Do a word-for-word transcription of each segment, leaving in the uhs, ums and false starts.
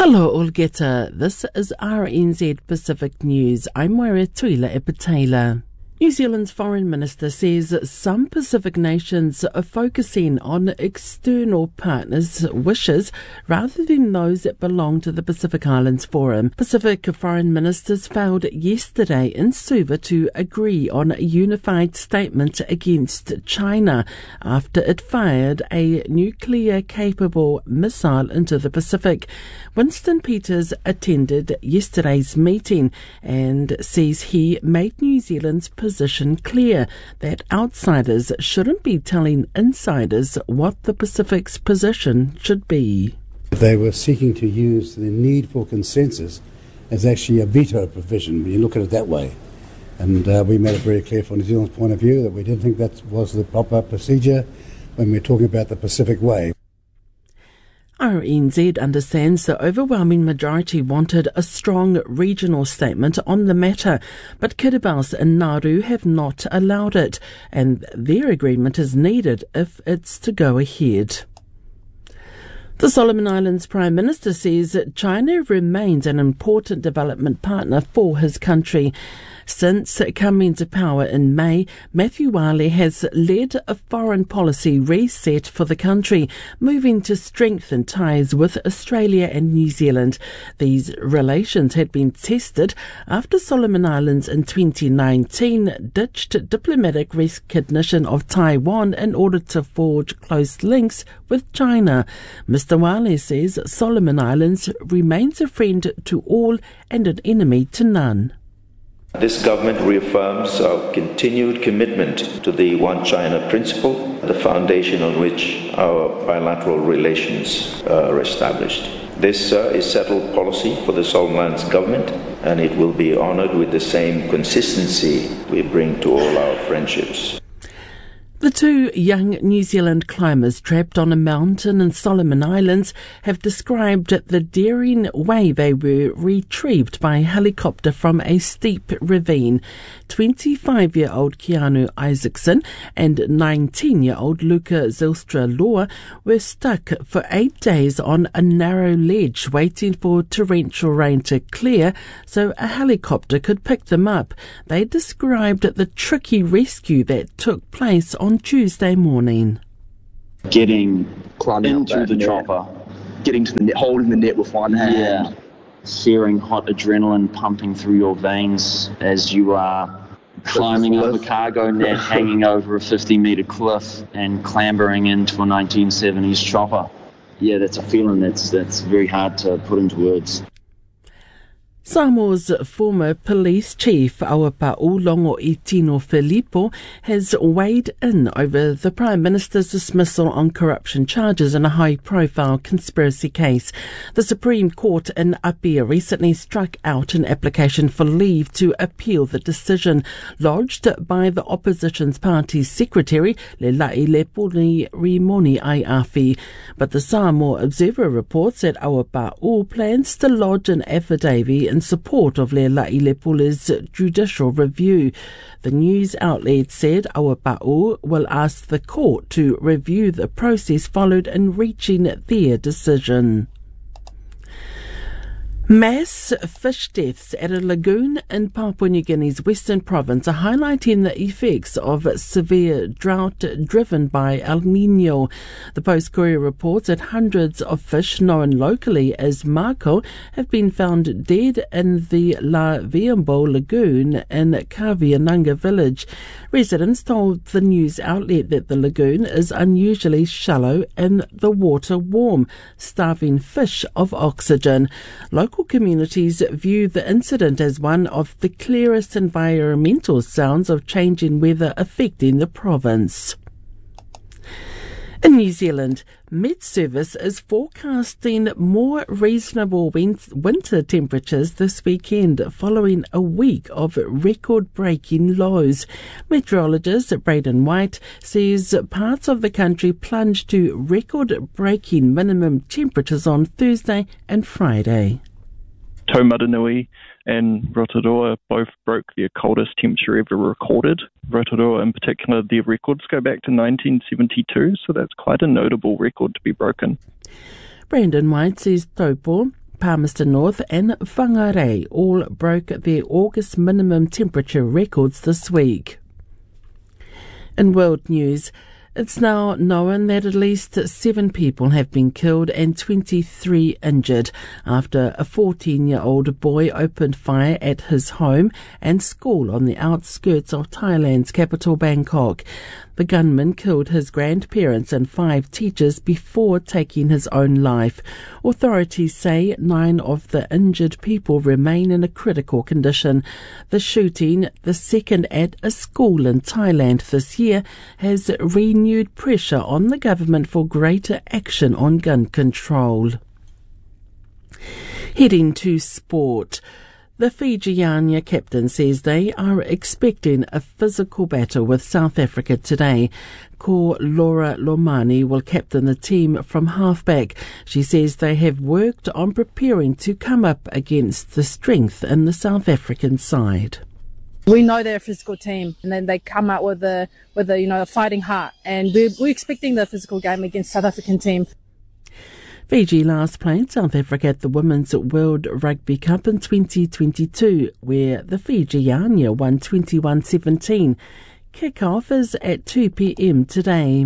Hello Olgeta, this is R N Z Pacific News. I'm Moira Tuila Epatela. New Zealand's Foreign Minister says some Pacific nations are focusing on external partners' wishes rather than those that belong to the Pacific Islands Forum. Pacific foreign ministers failed yesterday in Suva to agree on a unified statement against China after it fired a nuclear-capable missile into the Pacific. Winston Peters attended yesterday's meeting and says he made New Zealand's position clear that outsiders shouldn't be telling insiders what the Pacific's position should be. They were seeking to use the need for consensus as actually a veto provision, when you look at it that way. And uh, we made it very clear from New Zealand's point of view that we didn't think that was the proper procedure when we're talking about the Pacific Way. R N Z understands the overwhelming majority wanted a strong regional statement on the matter, but Kiribati and Nauru have not allowed it, and their agreement is needed if it's to go ahead. The Solomon Islands Prime Minister says that China remains an important development partner for his country. Since coming to power in May, Matthew Wale has led a foreign policy reset for the country, moving to strengthen ties with Australia and New Zealand. These relations had been tested after Solomon Islands in twenty nineteen ditched diplomatic recognition of Taiwan in order to forge close links with China. Mister Wale says Solomon Islands remains a friend to all and an enemy to none. This government reaffirms our continued commitment to the One China principle, the foundation on which our bilateral relations are established. This uh, is settled policy for the Solomon Islands government, and it will be honoured with the same consistency we bring to all our friendships. The two young New Zealand climbers trapped on a mountain in Solomon Islands have described the daring way they were retrieved by helicopter from a steep ravine. twenty-five-year-old Keanu Isaacson and nineteen-year-old Luca Zylstra-Law were stuck for eight days on a narrow ledge waiting for torrential rain to clear so a helicopter could pick them up. They described the tricky rescue that took place on Tuesday morning. Getting Climbing into the net, chopper, getting to the net, holding the net with one hand. yeah, feeling hot adrenaline pumping through your veins as you are climbing up a cargo net, hanging over a fifty metre cliff and clambering into a nineteen seventies chopper. Yeah, that's a feeling that's that's very hard to put into words. Samoa's former police chief, Auapa'u Longo i Tino Filippo, has weighed in over the Prime Minister's dismissal on corruption charges in a high-profile conspiracy case. The Supreme Court in Apia recently struck out an application for leave to appeal the decision lodged by the opposition's party's secretary, Leilani Rimoni Aiafi. But the Samoa Observer reports that Auapa'u plans to lodge an affidavit in support of Leilani's judicial review. The news outlet said Auapa'u will ask the court to review the process followed in reaching their decision. Mass fish deaths at a lagoon in Papua New Guinea's western province are highlighting the effects of severe drought driven by El Niño. The Post-Courier reports that hundreds of fish known locally as mako have been found dead in the La Viambo lagoon in Kaviananga village. Residents told the news outlet that the lagoon is unusually shallow and the water warm, starving fish of oxygen. Local communities view the incident as one of the clearest environmental sounds of changing weather affecting the province. In New Zealand, Met Service is forecasting more reasonable winter temperatures this weekend following a week of record-breaking lows. Meteorologist Braden White says parts of the country plunged to record-breaking minimum temperatures on Thursday and Friday. Taumaranui and Rotorua both broke their coldest temperature ever recorded. Rotorua in particular, their records go back to nineteen seventy-two, so that's quite a notable record to be broken. Brandon White says Taupo Palmerston North and Whangarei all broke their August minimum temperature records this week. In world news, it's now known that at least seven people have been killed and twenty-three injured after a fourteen-year-old boy opened fire at his home and school on the outskirts of Thailand's capital, Bangkok. The gunman killed his grandparents and five teachers before taking his own life. Authorities say nine of the injured people remain in a critical condition. The shooting, the second at a school in Thailand this year, has renewed pressure on the government for greater action on gun control. Heading to sport. The Fijiana captain says they are expecting a physical battle with South Africa today. Ko Laura Lomani will captain the team from halfback. She says they have worked on preparing to come up against the strength in the South African side. We know they're a physical team, and then they come out with a with a you know a fighting heart, and we're, we're expecting the physical game against South African team. Fiji last played South Africa at the Women's World Rugby Cup in twenty twenty-two, where the Fijiana won twenty-one seventeen. Kick-off is at two p.m. today.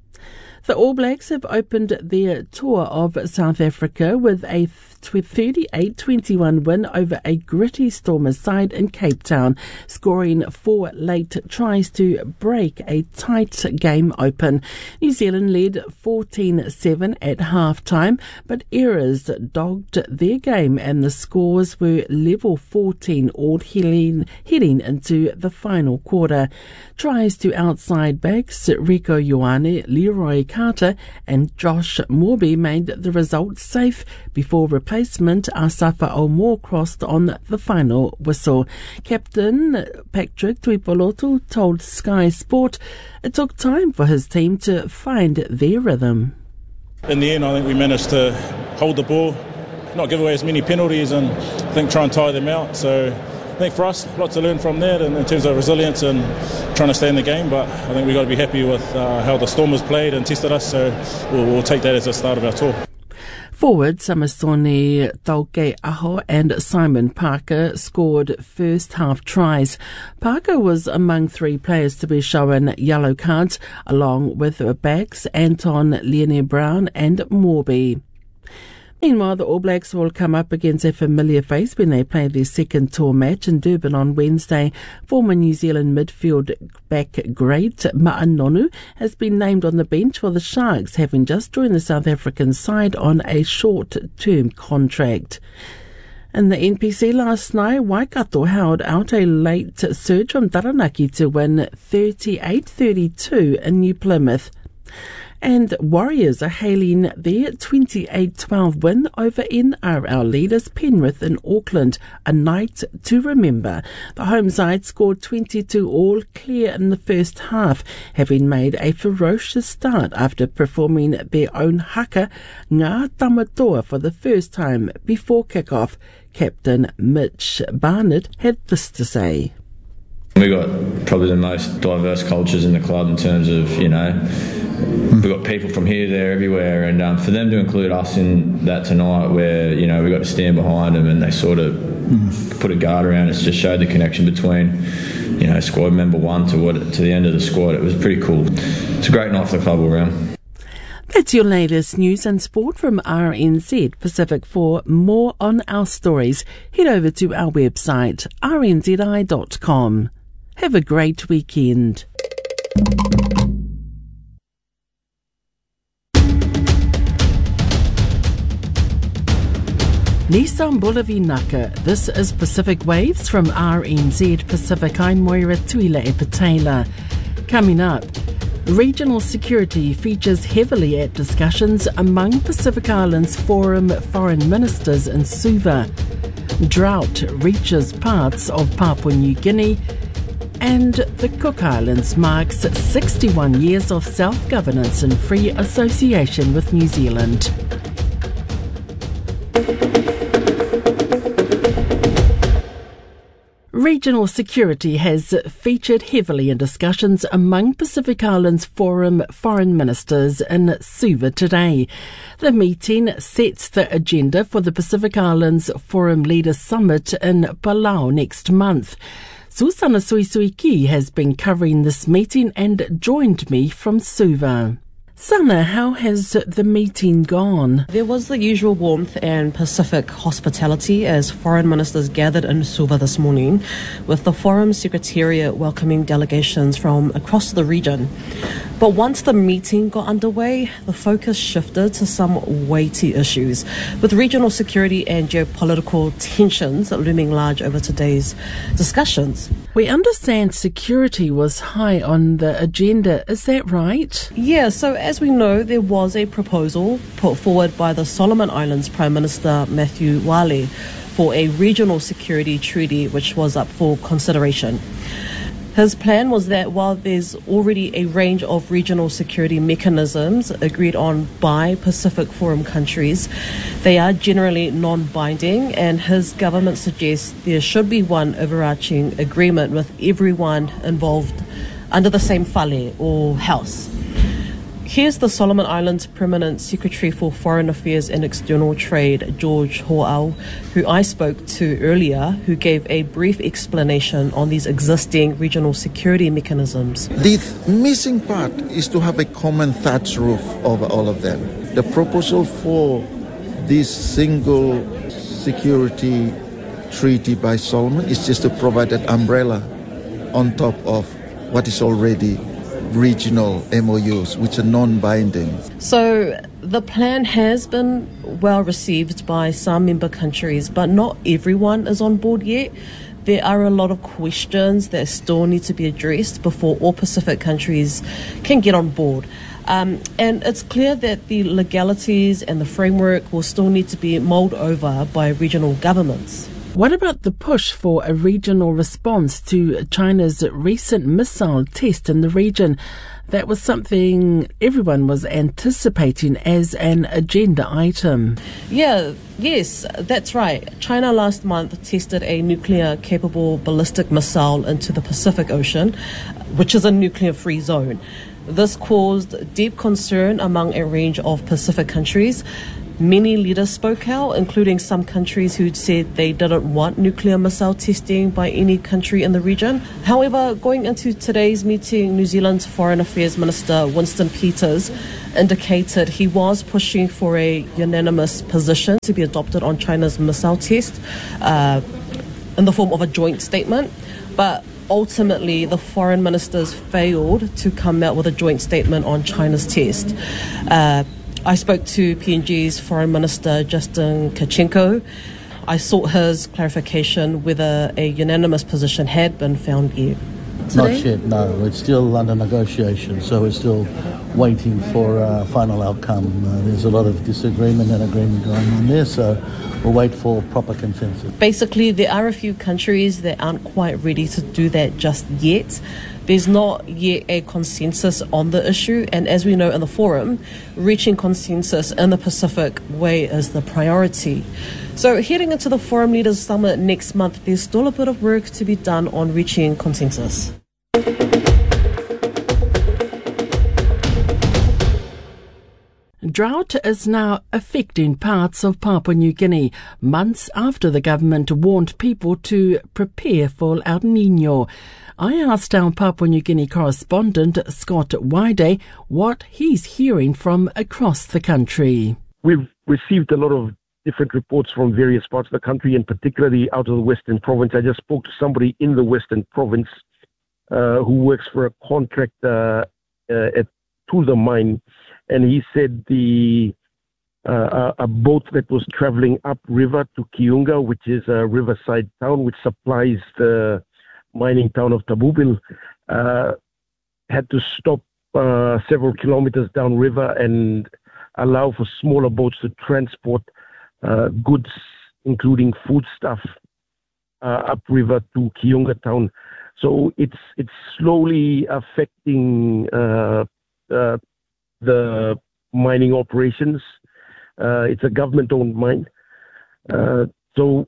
The All Blacks have opened their tour of South Africa with a thirty-eight twenty-one win over a gritty Stormers side in Cape Town, scoring four late tries to break a tight game open. New Zealand led fourteen seven at half-time, but errors dogged their game and the scores were level fourteen all heading, heading into the final quarter. Tries to outside backs Rico Ioane, Leroy Carter and Josh Morby made the result safe before replacement Asafa O'Moore crossed on the final whistle. Captain Patrick Tuipolotu told Sky Sport it took time for his team to find their rhythm. In the end, I think we managed to hold the ball, not give away as many penalties, and I think try and tire them out. So I think for us, lots to learn from that in, in terms of resilience and trying to stay in the game. But I think we've got to be happy with uh, how the Stormers played and tested us. So we'll, we'll take that as the start of our tour. Forward Samasoni Tauke Aho and Simon Parker scored first half tries. Parker was among three players to be shown yellow cards, along with backs Anton Liene-Brown and Morby. Meanwhile, the All Blacks will come up against a familiar face when they play their second tour match in Durban on Wednesday. Former New Zealand midfield back great Ma'anonu has been named on the bench for the Sharks, having just joined the South African side on a short-term contract. In the N P C last night, Waikato held out a late surge from Taranaki to win thirty-eight thirty-two in New Plymouth. And Warriors are hailing their twenty-eight twelve win over N R L leaders Penrith in Auckland, a night to remember. The home side scored twenty-two all clear in the first half, having made a ferocious start after performing their own haka, Ngā Tamatoa, for the first time before kick-off. Captain Mitch Barnett had this to say. We've got probably the most diverse cultures in the club in terms of, you know, we've got people from here, there, everywhere, and um, for them to include us in that tonight where, you know, we got to stand behind them and they sort of mm. put a guard around us, just showed the connection between, you know, squad member one to what to the end of the squad. It was pretty cool. It's a great night for the club all round. That's your latest news and sport from R N Z Pacific. For more on our stories, head over to our website, r n z i dot com. Have a great weekend. Nissan Bulavinaka. This is Pacific Waves from R N Z Pacific. I'm Moira Tuila Epatela. Coming up, regional security features heavily at discussions among Pacific Islands Forum foreign ministers in Suva. Drought reaches parts of Papua New Guinea. And the Cook Islands marks sixty-one years of self-governance and free association with New Zealand. Regional security has featured heavily in discussions among Pacific Islands Forum foreign ministers in Suva today. The meeting sets the agenda for the Pacific Islands Forum Leaders Summit in Palau next month. Susana Suisuiki has been covering this meeting and joined me from Suva. Sana, how has the meeting gone? There was the usual warmth and Pacific hospitality as foreign ministers gathered in Suva this morning, with the Forum Secretariat welcoming delegations from across the region. But once the meeting got underway, the focus shifted to some weighty issues, with regional security and geopolitical tensions looming large over today's discussions. We understand security was high on the agenda, is that right? Yeah, so as we know, there was a proposal put forward by the Solomon Islands Prime Minister Matthew Wale for a regional security treaty which was up for consideration. His plan was that while there's already a range of regional security mechanisms agreed on by Pacific Forum countries, they are generally non-binding, and his government suggests there should be one overarching agreement with everyone involved under the same fale or house. Here's the Solomon Islands Permanent Secretary for Foreign Affairs and External Trade, George Ho'au, who I spoke to earlier, who gave a brief explanation on these existing regional security mechanisms. The missing part is to have a common thatch roof over all of them. The proposal for this single security treaty by Solomon is just to provide an umbrella on top of what is already regional M O Us, which are non-binding. So the plan has been well received by some member countries, but not everyone is on board yet. There are a lot of questions that still need to be addressed before all Pacific countries can get on board. Um, and it's clear that the legalities and the framework will still need to be mulled over by regional governments. What about the push for a regional response to China's recent missile test in the region? That was something everyone was anticipating as an agenda item. Yeah, yes, that's right. China last month tested a nuclear-capable ballistic missile into the Pacific Ocean, which is a nuclear-free zone. This caused deep concern among a range of Pacific countries. Many leaders spoke out, including some countries who said they didn't want nuclear missile testing by any country in the region. However, going into today's meeting, New Zealand's Foreign Affairs Minister Winston Peters indicated he was pushing for a unanimous position to be adopted on China's missile test uh, in the form of a joint statement. But ultimately, the foreign ministers failed to come out with a joint statement on China's test. Uh, I spoke to P N G's Foreign Minister Justin Kachenko. I sought his clarification whether a unanimous position had been found yet. Not yet, no. It's still under negotiation, so we're still waiting for a final outcome. Uh, there's a lot of disagreement and agreement going on there, so we'll wait for proper consensus. Basically, there are a few countries that aren't quite ready to do that just yet. There's not yet a consensus on the issue, and as we know in the forum, reaching consensus in the Pacific way is the priority. So heading into the Forum Leaders Summit next month, there's still a bit of work to be done on reaching consensus. Drought is now affecting parts of Papua New Guinea, months after the government warned people to prepare for El Niño. I asked our Papua New Guinea correspondent, Scott Wide, what he's hearing from across the country. We've received a lot of different reports from various parts of the country, and particularly out of the Western Province. I just spoke to somebody in the Western Province uh, who works for a contractor uh, at Tulda Mine, and he said the uh, a boat that was traveling upriver to Kiunga, which is a riverside town which supplies the mining town of Tabubil, uh, had to stop uh, several kilometers downriver and allow for smaller boats to transport uh, goods, including foodstuff, uh, upriver to Kiunga town. So it's it's slowly affecting uh, uh, the mining operations. Uh, it's a government-owned mine. Uh, so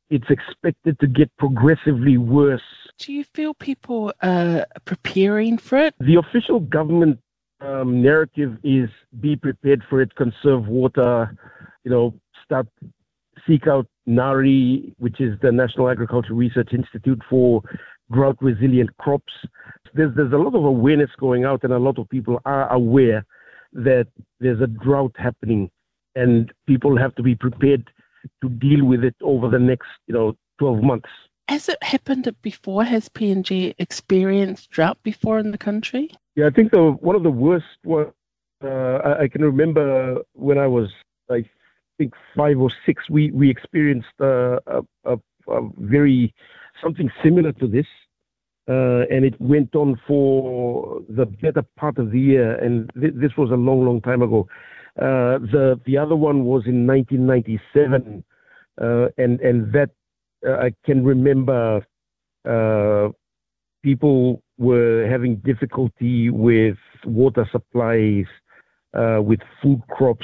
it's expected to get progressively worse. Do you feel people are preparing for it? The official government um, narrative is be prepared for it, conserve water, you know, start, seek out NARI, which is the National Agricultural Research Institute for drought-resilient crops. There's, there's a lot of awareness going out, and a lot of people are aware that there's a drought happening, and people have to be prepared to deal with it over the next, you know, twelve months. Has it happened before? Has P N G experienced drought before in the country? Yeah, I think the one of the worst was, uh, I, I can remember when I was, I think, five or six, we, we experienced uh, a, a, a very, something similar to this. Uh, and it went on for the better part of the year. And th- this was a long, long time ago. Uh, the the other one was in nineteen ninety-seven, uh, and and that uh, I can remember uh, people were having difficulty with water supplies, uh, with food crops.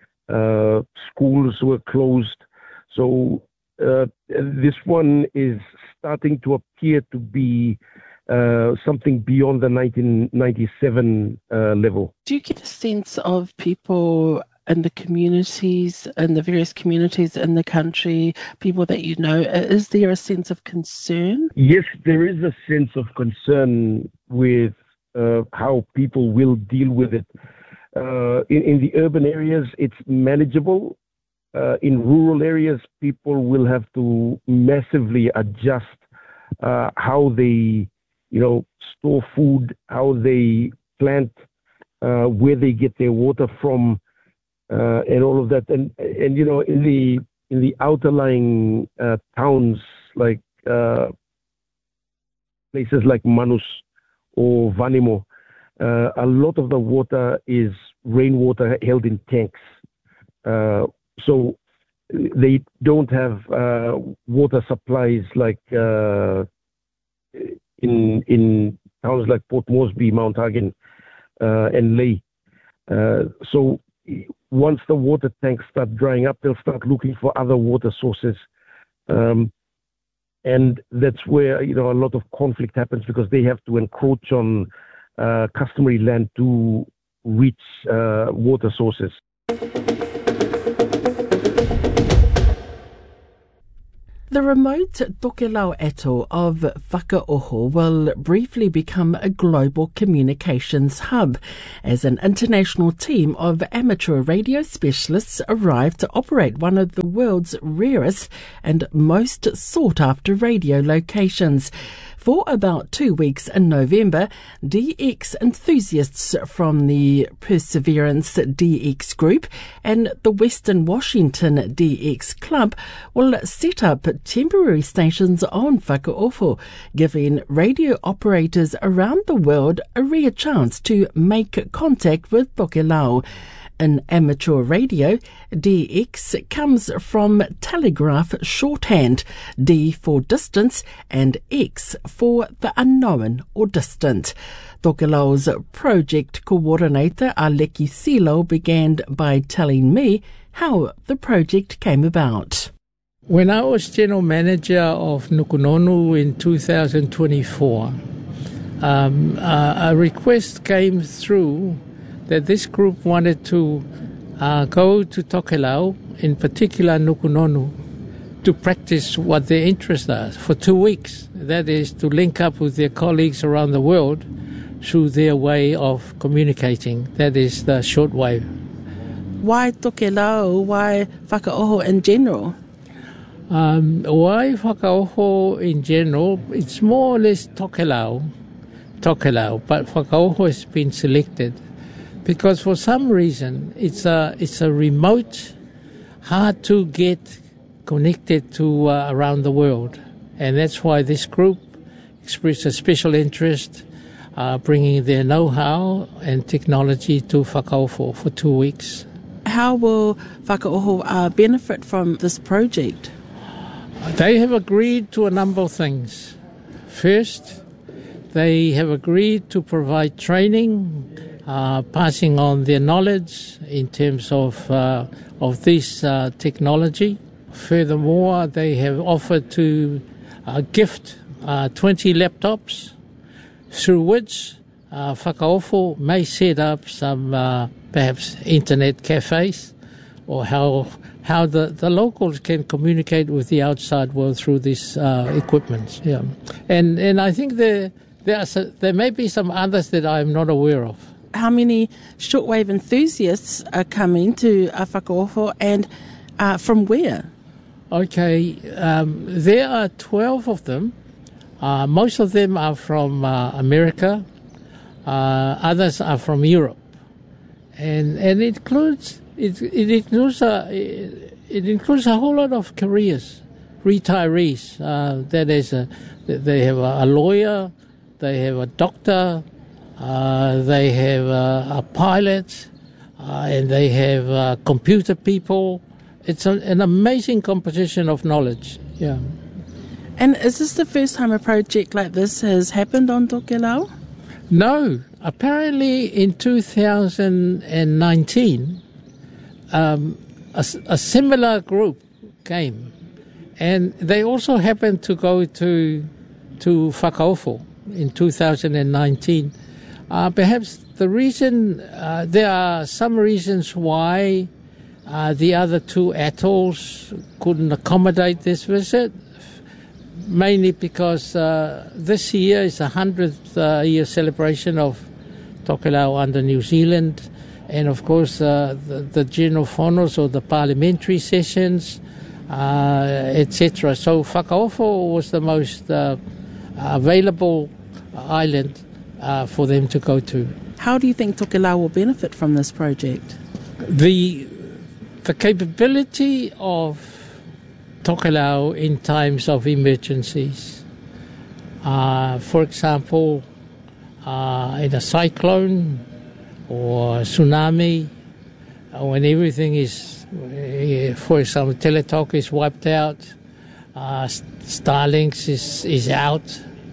Uh, schools were closed, so uh, this one is starting to appear to be uh, something beyond the nineteen ninety-seven uh, level. Do you get a sense of people in the communities, in the various communities in the country, people that you know, is there a sense of concern? Yes, there is a sense of concern with uh, how people will deal with it. Uh, in, in the urban areas, it's manageable. Uh, in rural areas, people will have to massively adjust uh, how they, you know, store food, how they plant, uh, where they get their water from, uh, and all of that. And and you know, in the in the outlying uh, towns like uh, places like Manus or Vanimo, uh, a lot of the water is rainwater held in tanks. Uh, So they don't have uh, water supplies like uh, in in towns like Port Moresby, Mount Hagen, uh, and Lae. Uh, so once the water tanks start drying up, they'll start looking for other water sources, um, and that's where you know a lot of conflict happens because they have to encroach on uh, customary land to reach uh, water sources. The remote Tokelau atoll of Whakaoho will briefly become a global communications hub as an international team of amateur radio specialists arrive to operate one of the world's rarest and most sought-after radio locations. For about two weeks in November, D X enthusiasts from the Perseverance D X Group and the Western Washington D X Club will set up temporary stations on Whakaoho, giving radio operators around the world a rare chance to make contact with Tokelau. In amateur radio, D X comes from telegraph shorthand, D for distance and X for the unknown or distant. Tokelau's project coordinator Aleki Silo began by telling me how the project came about. When I was general manager of Nukunonu in two thousand twenty-four, um, uh, a request came through that this group wanted to uh, go to Tokelau, in particular Nukunonu, to practice what their interests are for two weeks. That is to link up with their colleagues around the world through their way of communicating. That is the shortwave. Why Tokelau? Why Whakaoho in general? Um, why Whakaoho in general? It's more or less Tokelau, Tokelau, but Whakaoho has been selected because for some reason it's a it's a remote, hard to get connected to uh, around the world, and that's why this group expressed a special interest, uh, bringing their know-how and technology to Whakaoho for two weeks. How will Whakaoho uh, benefit from this project? They have agreed to a number of things. First, they have agreed to provide training, uh, passing on their knowledge in terms of uh, of this uh, technology Furthermore, they have offered to uh, gift uh, twenty laptops, through which uh, Whakaofo may set up some uh, perhaps internet cafes, or how how the, the locals can communicate with the outside world through this uh, equipment. Yeah, and and I think there there are some, there may be some others that I'm not aware of. How many shortwave enthusiasts are coming to uh, Whakaofo, and uh, from where? Okay, um, there are twelve of them. Uh, most of them are from uh, America. Uh, others are from Europe, and and it includes it it includes a it includes a whole lot of careers, retirees. Uh, that is, a, they have a lawyer, they have a doctor, uh, they have a, a pilot, uh, and they have uh, computer people. It's a, an amazing composition of knowledge. Yeah. And is this the first time a project like this has happened on Tokelau? No. Apparently in two thousand nineteen, um, a, a similar group came. And they also happened to go to to Whakaofo in two thousand nineteen. Uh, perhaps the reason, uh, there are some reasons why Uh, the other two atolls couldn't accommodate this visit, mainly because uh, this year is the hundredth uh, year celebration of Tokelau under New Zealand, and of course uh, the, the general whanos or the parliamentary sessions, uh, et cetera. So Whakaofo was the most uh, available island uh, for them to go to. How do you think Tokelau will benefit from this project? The The capability of Tokelau in times of emergencies. Uh, for example, uh, in a cyclone or tsunami, uh, when everything is, uh, for example, Teletalk is wiped out, uh, Starlinks is, is out.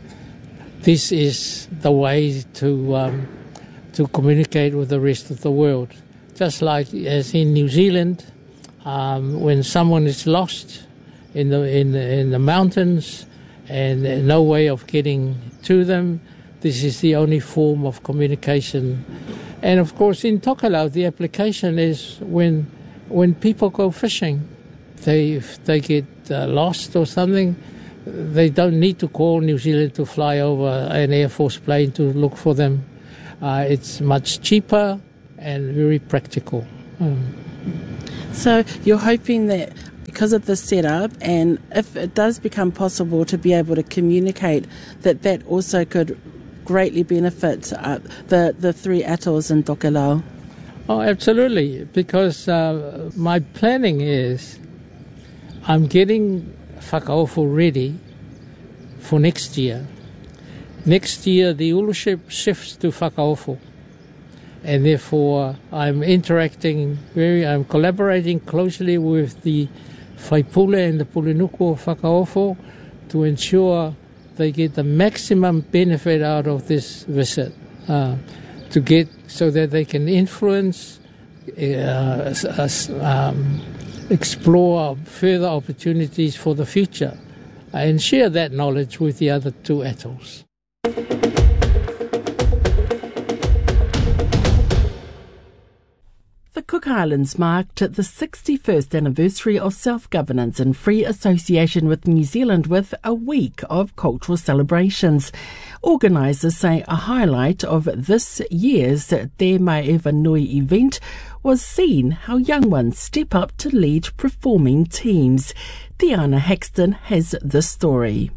This is the way to um, to communicate with the rest of the world. Just like as in New Zealand, um, when someone is lost in the in in the mountains and no way of getting to them, this is the only form of communication. And of course, in Tokelau, the application is when when people go fishing, they if they get uh, lost or something, they don't need to call New Zealand to fly over an Air Force plane to look for them. Uh, it's much cheaper and very practical. Um. So you're hoping that because of the setup, and if it does become possible to be able to communicate, that that also could greatly benefit uh, the, the three atolls in Tokelau? Oh, absolutely, because uh, my planning is I'm getting Whakaofo ready for next year. Next year, the Uluship shifts to Whakaofo. And therefore, I'm interacting very, I'm collaborating closely with the Whaipule and the Pulenuku of Whakaofo to ensure they get the maximum benefit out of this visit, uh, to get so that they can influence, uh, um, explore further opportunities for the future, and share that knowledge with the other two atolls. The Cook Islands marked the sixty-first anniversary of self-governance and free association with New Zealand with a week of cultural celebrations. Organisers say a highlight of this year's Te Mai Ewa Nui event was seeing how young ones step up to lead performing teams. Tiana Hexton has the story.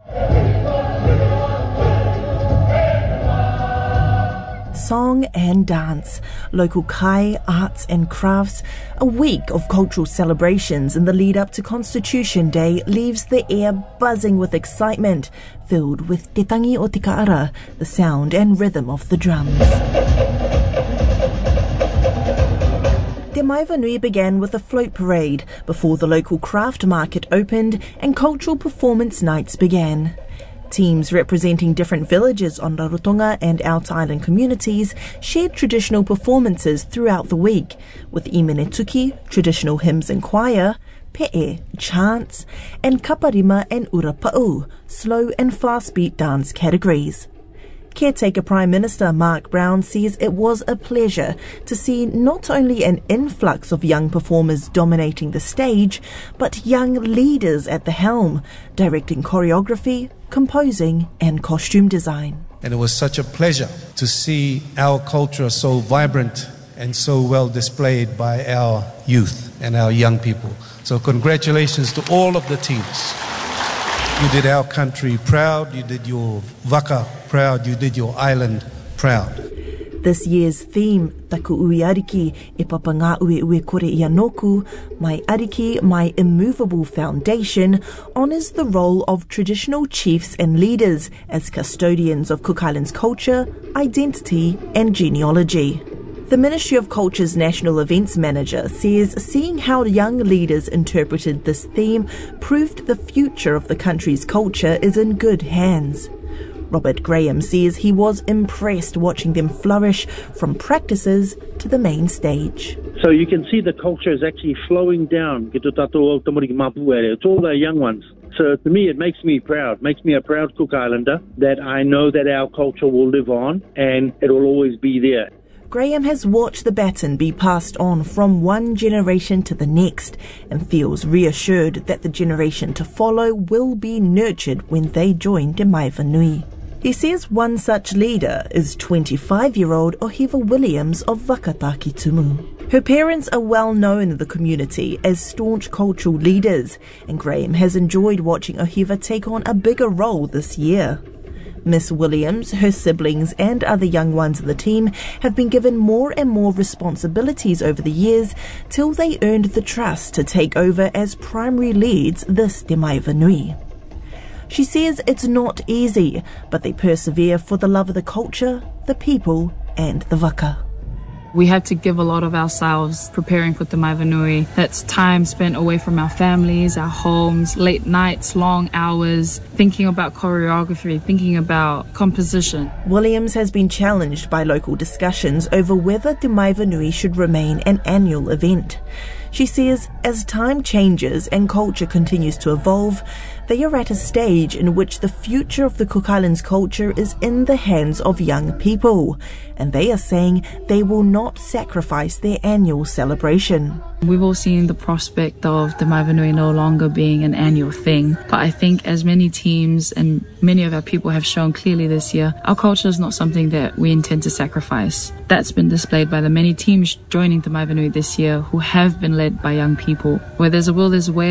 Song and dance, local kai, arts and crafts. A week of cultural celebrations in the lead up to Constitution Day leaves the air buzzing with excitement, filled with te tangi o te kaara, the sound and rhythm of the drums. Te Mai Ewa Nui began with a float parade before the local craft market opened and cultural performance nights began. Teams representing different villages on Rarotonga and Out Island communities shared traditional performances throughout the week, with Imenetuki, traditional hymns and choir, pe'e, chants, and kaparima and urapa'u, slow and fast-beat dance categories. Caretaker Prime Minister Mark Brown says it was a pleasure to see not only an influx of young performers dominating the stage, but young leaders at the helm, directing choreography, composing and costume design. And it was such a pleasure to see our culture so vibrant and so well displayed by our youth and our young people. So congratulations to all of the teams. You did our country proud, you did your waka proud, you did your island proud. This year's theme, Taku Ui Ariki, e papa ngā ue ue kore i anoku, My Ariki, My Immovable Foundation, honours the role of traditional chiefs and leaders as custodians of Cook Islands culture, identity and genealogy. The Ministry of Culture's National Events Manager says seeing how young leaders interpreted this theme proved the future of the country's culture is in good hands. Robert Graham says he was impressed watching them flourish from practices to the main stage. So you can see the culture is actually flowing down. It's all the young ones. So to me, it makes me proud, makes me a proud Cook Islander that I know that our culture will live on and it will always be there. Graham has watched the baton be passed on from one generation to the next and feels reassured that the generation to follow will be nurtured when they join Te Maiwhanui. He says one such leader is twenty-five-year-old Ohiva Williams of Wakataki Tumu. Her parents are well known in the community as staunch cultural leaders, and Graham has enjoyed watching Ohiva take on a bigger role this year. Miss Williams, her siblings and other young ones in the team have been given more and more responsibilities over the years till they earned the trust to take over as primary leads this Te Maiwhanui. She says it's not easy, but they persevere for the love of the culture, the people and the waka. We had to give a lot of ourselves preparing for Te Maiwhanui. That's time spent away from our families, our homes, late nights, long hours, thinking about choreography, thinking about composition. Williams has been challenged by local discussions over whether Te Maiwhanui should remain an annual event. She says as time changes and culture continues to evolve, they are at a stage in which the future of the Cook Islands culture is in the hands of young people, and they are saying they will not sacrifice their annual celebration. We've all seen the prospect of Te Maiwhanui no longer being an annual thing, but I think as many teams and many of our people have shown clearly this year, our culture is not something that we intend to sacrifice. That's been displayed by the many teams joining Te Maiwhanui this year who have been led by young people. Where there's a will, there's a way.